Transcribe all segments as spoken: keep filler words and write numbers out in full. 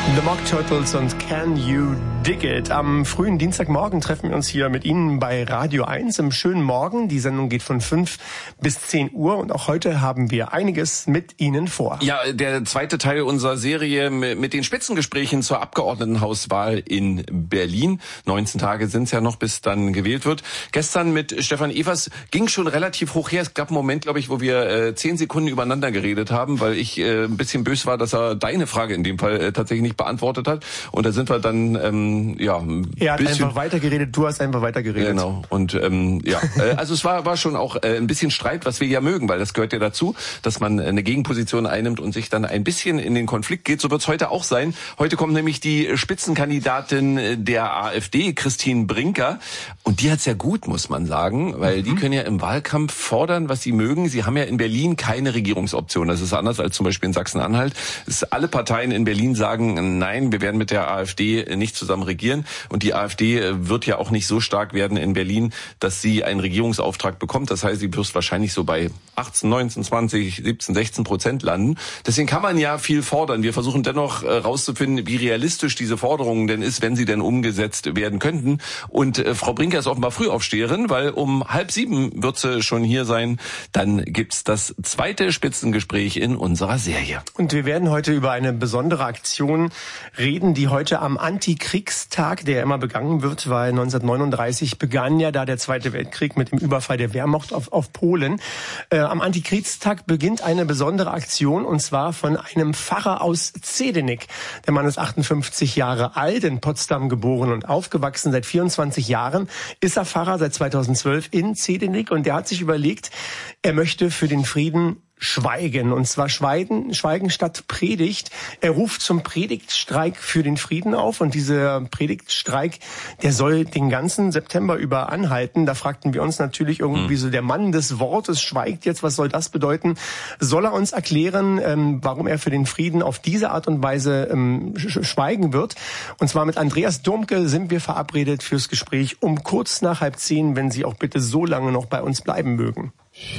The Mock Turtles und Can You Dig It? Am frühen Dienstagmorgen treffen wir uns hier mit Ihnen bei Radio eins im schönen Morgen. Die Sendung geht von fünf bis zehn Uhr und auch heute haben wir einiges mit Ihnen vor. Ja, der zweite Teil unserer Serie mit den Spitzengesprächen zur Abgeordnetenhauswahl in Berlin. neunzehn Tage sind es ja noch, bis dann gewählt wird. Gestern mit Stefan Evers ging schon relativ hoch her. Es gab einen Moment, glaube ich, wo wir äh, zehn Sekunden übereinander geredet haben, weil ich äh, ein bisschen böse war, dass er deine Frage in dem Fall äh, tatsächlich nicht beantwortet hat. Und da sind wir dann, ähm, ja, ein Er hat bisschen einfach weitergeredet, du hast einfach weitergeredet. Genau. Und ähm, ja, äh, also es war war schon auch äh, ein bisschen Streit, was wir ja mögen, weil das gehört ja dazu, dass man eine Gegenposition einnimmt und sich dann ein bisschen in den Konflikt geht. So wird es heute auch sein. Heute kommt nämlich die Spitzenkandidatin der AfD, Christine Brinker. Und die hat's ja gut, muss man sagen, weil mhm. die können ja im Wahlkampf fordern, was sie mögen. Sie haben ja in Berlin keine Regierungsoption. Das ist anders als zum Beispiel in Sachsen-Anhalt. Alle Parteien in Berlin sagen, nein, wir werden mit der AfD nicht zusammen regieren. Und die AfD wird ja auch nicht so stark werden in Berlin, dass sie einen Regierungsauftrag bekommt. Das heißt, sie wird wahrscheinlich so bei achtzehn, neunzehn, zwanzig, siebzehn, sechzehn Prozent landen. Deswegen kann man ja viel fordern. Wir versuchen dennoch herauszufinden, wie realistisch diese Forderungen denn ist, wenn sie denn umgesetzt werden könnten. Und äh, Frau Brinker ist offenbar Frühaufsteherin, weil um halb sieben wird sie schon hier sein. Dann gibt's das zweite Spitzengespräch in unserer Serie. Und wir werden heute über eine besondere Aktion reden, die heute am Antikriegstag, der immer begangen wird, weil neunzehnhundertneununddreißig begann ja da der Zweite Weltkrieg mit dem Überfall der Wehrmacht auf, auf Polen. Äh, am Antikriegstag beginnt eine besondere Aktion, und zwar von einem Pfarrer aus Zedenik. Der Mann ist achtundfünfzig Jahre alt, in Potsdam geboren und aufgewachsen. Seit vierundzwanzig Jahren ist er Pfarrer, seit zweitausendzwölf in Zedenik, und der hat sich überlegt, er möchte für den Frieden schweigen, und zwar schweigen, schweigen statt Predigt. Er ruft zum Predigtstreik für den Frieden auf, und dieser Predigtstreik, der soll den ganzen September über anhalten. Da fragten wir uns natürlich irgendwie hm. so, der Mann des Wortes schweigt jetzt, was soll das bedeuten? Soll er uns erklären, ähm, warum er für den Frieden auf diese Art und Weise ähm, sch- schweigen wird? Und zwar mit Andreas Domke sind wir verabredet fürs Gespräch um kurz nach halb zehn, wenn Sie auch bitte so lange noch bei uns bleiben mögen.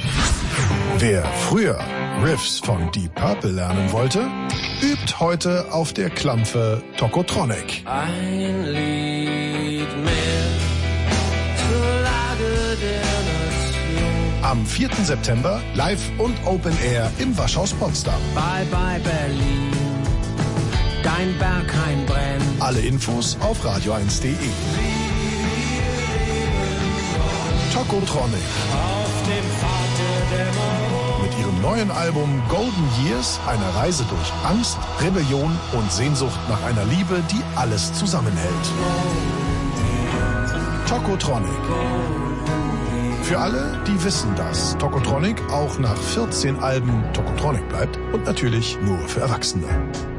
Wer früher Riffs von Deep Purple lernen wollte, übt heute auf der Klampfe Tokotronic. Ein Lied mehr zur Lage der Nation. Am vierten September live und Open Air im Waschhaus Potsdam. Bye bye Berlin, dein Berghain brennt. Alle Infos auf radio eins punkt de. Tokotronic. Auf dem Pfad der Dämmerung. Mit ihrem neuen Album Golden Years, einer Reise durch Angst, Rebellion und Sehnsucht nach einer Liebe, die alles zusammenhält. Tokotronic. Für alle, die wissen, dass Tokotronic auch nach vierzehn Alben Tokotronic bleibt, und natürlich nur für Erwachsene.